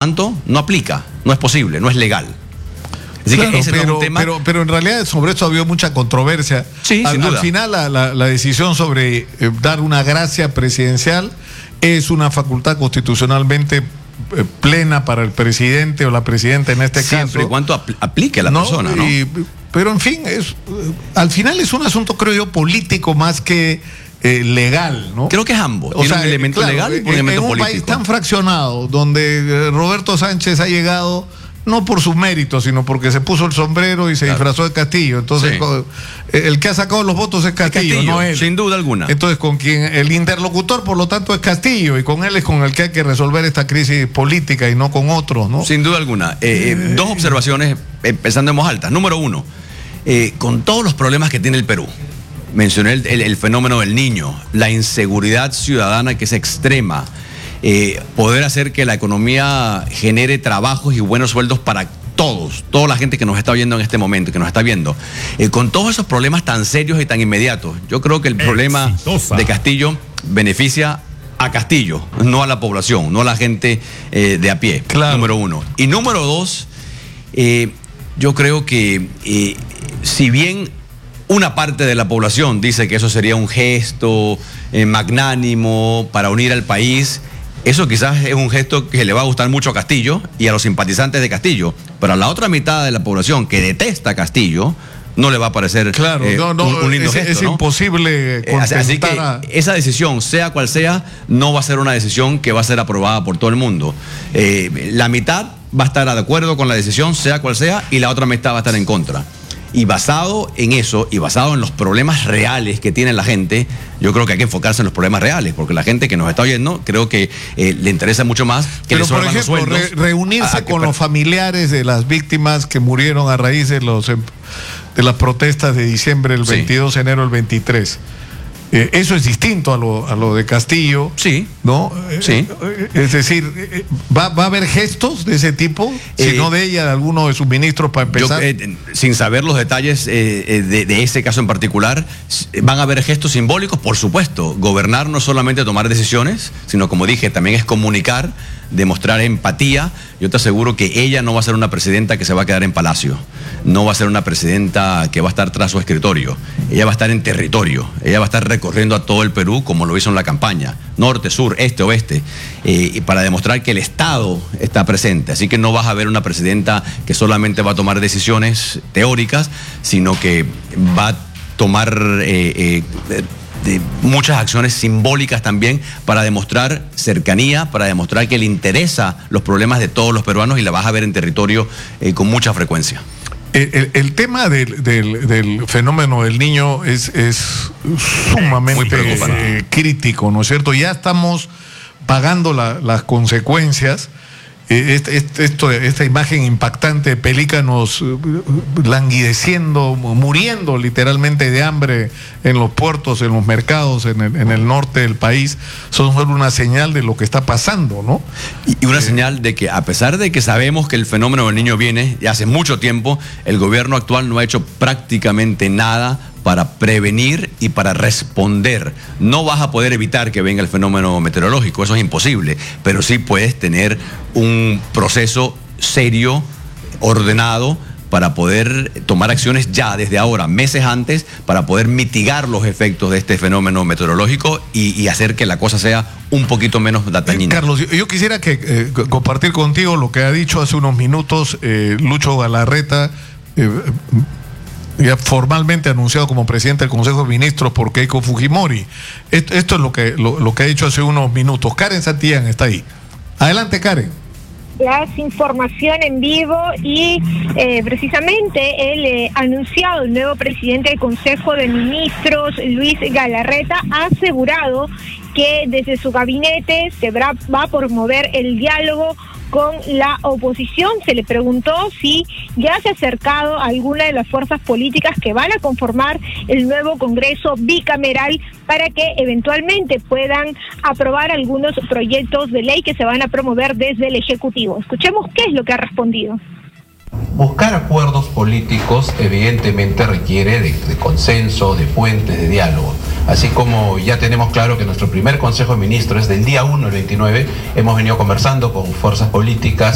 tanto, no aplica, no es posible, no es legal. Así claro, que ese no es un tema. Pero en realidad sobre esto ha habido mucha controversia. Sí, sin duda. Al final la decisión sobre dar una gracia presidencial es una facultad constitucionalmente plena para el presidente o la presidenta en este caso. Siempre y cuando aplique a la persona, ¿no? Pero en fin, al final es un asunto, creo yo, político más que legal, ¿no? Creo que es ambos. Tiene un elemento legal y un elemento político. En un país tan fraccionado, donde Roberto Sánchez ha llegado no por sus méritos, sino porque se puso el sombrero y se disfrazó de Castillo. Entonces, el que ha sacado los votos es Castillo, no él. Sin duda alguna. Entonces, con quien el interlocutor, por lo tanto, es Castillo, y con él es con el que hay que resolver esta crisis política y no con otros, ¿no? Sin duda alguna. Dos observaciones, empezando en voz alta. Número uno, con todos los problemas que tiene el Perú, mencioné el fenómeno del niño, la inseguridad ciudadana que es extrema, poder hacer que la economía genere trabajos y buenos sueldos para toda la gente que nos está oyendo en este momento, que nos está viendo, con todos esos problemas tan serios y tan inmediatos. Yo creo que el problema de Castillo beneficia a Castillo, no a la población, no a la gente de a pie, claro. Número uno. Y número dos, yo creo que si bien una parte de la población dice que eso sería un gesto magnánimo para unir al país, eso quizás es un gesto que le va a gustar mucho a Castillo y a los simpatizantes de Castillo, pero a la otra mitad de la población que detesta a Castillo no le va a parecer un lindo gesto, es ¿no? Imposible así que esa decisión, sea cual sea, no va a ser una decisión que va a ser aprobada por todo el mundo. La mitad va a estar de acuerdo con la decisión, sea cual sea, y la otra mitad va a estar en contra. Y basado en eso, y basado en los problemas reales que tiene la gente, yo creo que hay que enfocarse en los problemas reales, porque la gente que nos está oyendo, creo que le interesa mucho más que les suban los sueldos. Pero, por ejemplo, reunirse con los familiares de las víctimas que murieron a raíz de las protestas de diciembre, el 22 de enero del 23. Eso es distinto a lo de Castillo, ¿no? Sí. Es decir, ¿va a haber gestos de ese tipo? Si no de ella, de alguno de sus ministros, para empezar. Sin saber los detalles de ese caso en particular, van a haber gestos simbólicos, por supuesto. Gobernar no es solamente tomar decisiones, sino, como dije, también es comunicar, demostrar empatía. Yo te aseguro que ella no va a ser una presidenta que se va a quedar en palacio, no va a ser una presidenta que va a estar tras su escritorio. Ella va a estar en territorio, ella va a estar recorriendo a todo el Perú como lo hizo en la campaña, norte, sur, este, oeste, y para demostrar que el Estado está presente. Así que no vas a ver una presidenta que solamente va a tomar decisiones teóricas, sino que va a tomar muchas acciones simbólicas también para demostrar cercanía, para demostrar que le interesa los problemas de todos los peruanos, y la vas a ver en territorio con mucha frecuencia. El tema del fenómeno del niño es sumamente crítico, ¿no es cierto? Ya estamos pagando las consecuencias. Esta imagen impactante de pelícanos languideciendo, muriendo literalmente de hambre en los puertos, en los mercados, en el norte del país, son solo una señal de lo que está pasando, ¿no? Y una señal de que, a pesar de que sabemos que el fenómeno del niño viene ya hace mucho tiempo, el gobierno actual no ha hecho prácticamente nada para prevenir y para responder. No vas a poder evitar que venga el fenómeno meteorológico, eso es imposible, pero sí puedes tener un proceso serio, ordenado, para poder tomar acciones ya desde ahora, meses antes, para poder mitigar los efectos de este fenómeno meteorológico y hacer que la cosa sea un poquito menos dañina. Carlos, yo quisiera compartir contigo lo que ha dicho hace unos minutos Lucho Galarreta, ya formalmente anunciado como presidente del Consejo de Ministros por Keiko Fujimori. Esto es lo que ha dicho hace unos minutos. Karen Santillán está ahí. Adelante, Karen. Las información en vivo y precisamente el anunciado, el nuevo presidente del Consejo de Ministros, Luis Galarreta, ha asegurado que desde su gabinete va a promover el diálogo con la oposición. Se le preguntó si ya se ha acercado a alguna de las fuerzas políticas que van a conformar el nuevo Congreso bicameral para que eventualmente puedan aprobar algunos proyectos de ley que se van a promover desde el Ejecutivo. Escuchemos qué es lo que ha respondido. Buscar acuerdos políticos evidentemente requiere de consenso, de puentes, de diálogo. Así como ya tenemos claro que nuestro primer Consejo de Ministros es del día 1 al 29, hemos venido conversando con fuerzas políticas